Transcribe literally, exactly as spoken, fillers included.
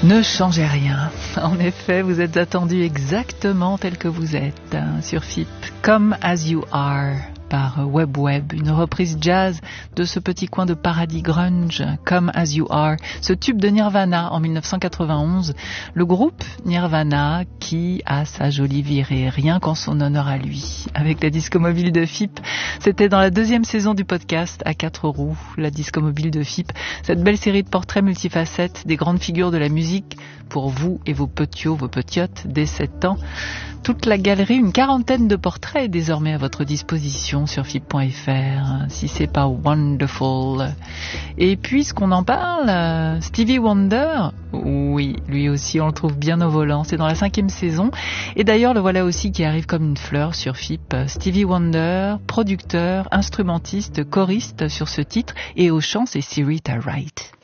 Ne changez rien. En effet, vous êtes attendu exactement tel que vous êtes hein, sur F I P. Come As You Are par Web Web, une reprise jazz de ce petit coin de paradis grunge, Come As You Are, ce tube de Nirvana en mille neuf cent quatre-vingt-onze, le groupe Nirvana qui a sa jolie virée, rien qu'en son honneur à lui. Avec la disco mobile de F I P, c'était dans la deuxième saison du podcast à quatre roues, la disco mobile de F I P, cette belle série de portraits multifacettes des grandes figures de la musique pour vous et vos petiots, vos petiotes dès sept ans. Toute la galerie, une quarantaine de portraits est désormais à votre disposition sur F I P point F R, si c'est pas wonderful. Et puisqu'on en parle, Stevie Wonder, oui, lui aussi on le trouve bien au volant, c'est dans la cinquième saison. Et d'ailleurs le voilà aussi qui arrive comme une fleur sur F I P. Stevie Wonder, producteur, instrumentiste, choriste sur ce titre, et au chant c'est Syreeta Wright.